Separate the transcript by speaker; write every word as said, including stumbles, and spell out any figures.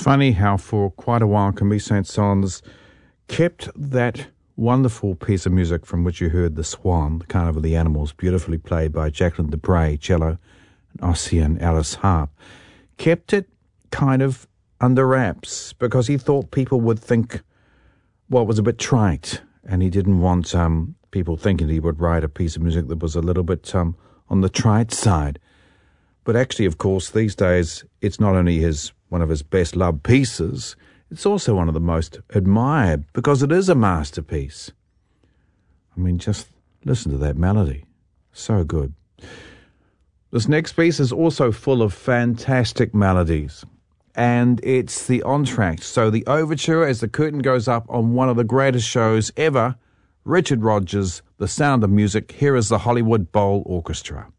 Speaker 1: funny how for quite a while Camille Saint-Saëns kept that wonderful piece of music from which you heard The Swan, the Carnival of the Animals, beautifully played by Jacqueline du Pré, cello, and Ossian Ellis harp, kept it kind of under wraps because he thought people would think, well, it was a bit trite, and he didn't want um, people thinking he would write a piece of music that was a little bit um, on the trite side. But actually, of course, these days, it's not only his one of his best-loved pieces, it's also one of the most admired because it is a masterpiece. I mean, just listen to that melody. So good. This next piece is also full of fantastic melodies, and it's the entr'acte. So the overture as the curtain goes up on one of the greatest shows ever, Richard Rodgers, The Sound of Music. Here is the Hollywood Bowl Orchestra.